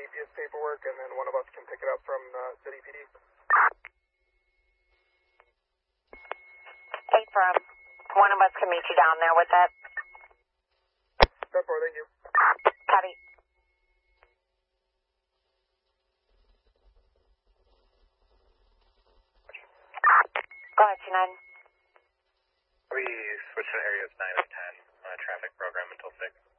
DPS paperwork, and then one of us can pick it up from City PD. Hey, firm. One of us can meet you down there with that. That's all, thank you. Copy. Go ahead, 29. We switched to areas 9 and 10 on a traffic program until 6.